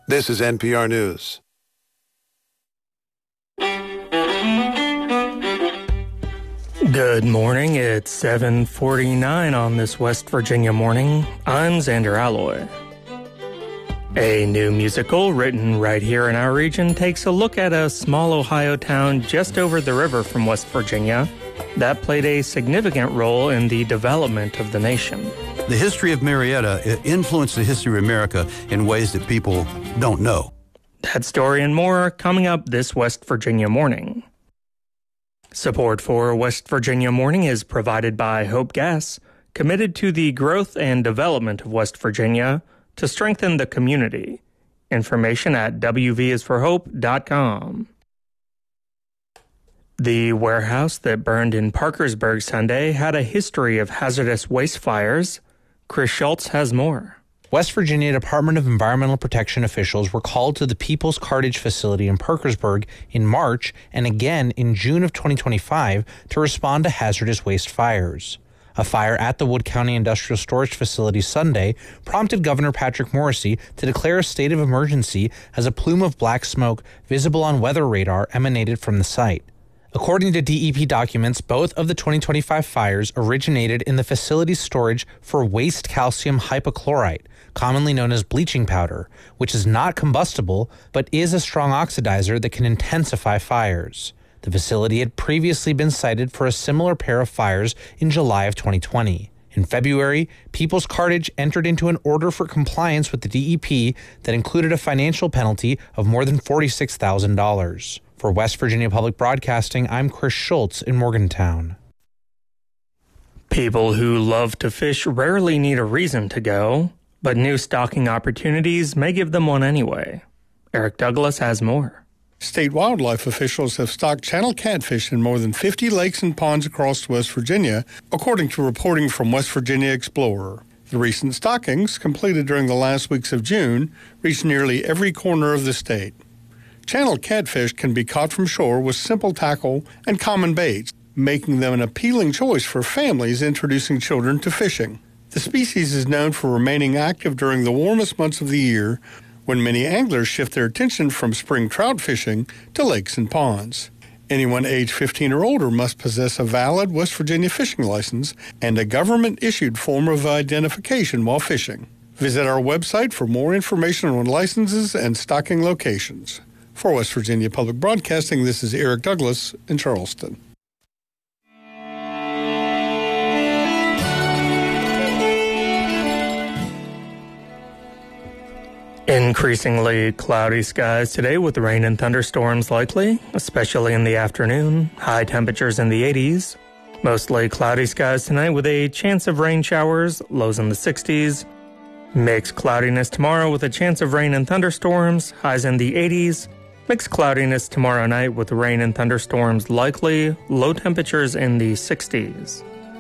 This is NPR News. Good morning. It's 7:49 on this West Virginia morning. I'm Xander Alloy. A new musical written right here in our region takes a look at a small Ohio town just over the river from West Virginia that played a significant role in the development of the nation. The history of Marietta influenced the history of America in ways that people don't know. That story and more coming up this West Virginia morning. Support for West Virginia Morning is provided by Hope Gas, committed to the growth and development of West Virginia to strengthen the community. Information at wvisforhope.com. The warehouse that burned in Parkersburg Sunday had a history of hazardous waste fires. Chris Schultz has more. West Virginia Department of Environmental Protection officials were called to the People's Cartage facility in Parkersburg in March and again in June of 2025 to respond to hazardous waste fires. A fire at the Wood County Industrial Storage Facility Sunday prompted Governor Patrick Morrisey to declare a state of emergency as a plume of black smoke visible on weather radar emanated from the site. According to DEP documents, both of the 2025 fires originated in the facility's storage for waste calcium hypochlorite, commonly known as bleaching powder, which is not combustible but is a strong oxidizer that can intensify fires. The facility had previously been cited for a similar pair of fires in July of 2020. In February, People's Cartage entered into an order for compliance with the DEP that included a financial penalty of more than $46,000. For West Virginia Public Broadcasting, I'm Chris Schultz in Morgantown. People who love to fish rarely need a reason to go, but new stocking opportunities may give them one anyway. Eric Douglas has more. State wildlife officials have stocked channel catfish in more than 50 lakes and ponds across West Virginia, according to reporting from West Virginia Explorer. The recent stockings, completed during the last weeks of June, reached nearly every corner of the state. Channel catfish can be caught from shore with simple tackle and common baits, making them an appealing choice for families introducing children to fishing. The species is known for remaining active during the warmest months of the year, when many anglers shift their attention from spring trout fishing to lakes and ponds. Anyone age 15 or older must possess a valid West Virginia fishing license and a government-issued form of identification while fishing. Visit our website for more information on licenses and stocking locations. For West Virginia Public Broadcasting, this is Eric Douglas in Charleston. Increasingly cloudy skies today with rain and thunderstorms likely, especially in the afternoon. High temperatures in the 80s. Mostly cloudy skies tonight with a chance of rain showers, lows in the 60s. Mixed cloudiness tomorrow with a chance of rain and thunderstorms, highs in the 80s. Mixed cloudiness tomorrow night with rain and thunderstorms likely, low temperatures in the 60s.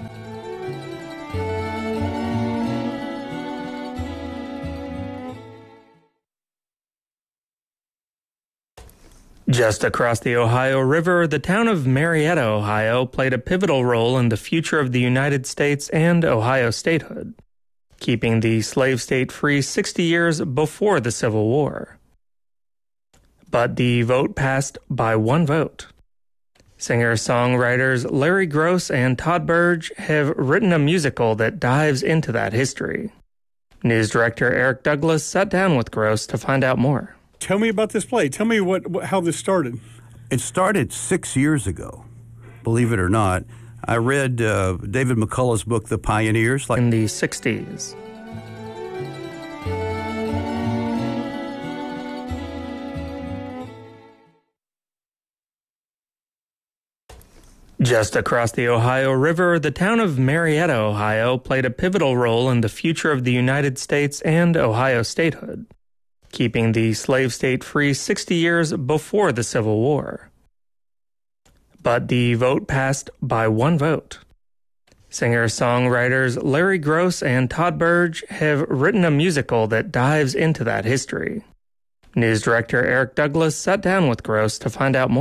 Just across the Ohio River, the town of Marietta, Ohio, played a pivotal role in the future of the United States and Ohio statehood, keeping the slave state free 60 years before the Civil War. But the vote passed by one vote. Singer-songwriters Larry Gross and Todd Burge have written a musical that dives into that history. News director Eric Douglas sat down with Gross to find out more. Tell me about this play. Tell me how this started. It started 6 years ago, believe it or not. I read David McCullough's book, The Pioneers. In the 60s. Just across the Ohio River, the town of Marietta, Ohio, played a pivotal role in the future of the United States and Ohio statehood, keeping the slave state free 60 years before the Civil War. But the vote passed by one vote. Singer-songwriters Larry Gross and Todd Burge have written a musical that dives into that history. News director Eric Douglas sat down with Gross to find out more.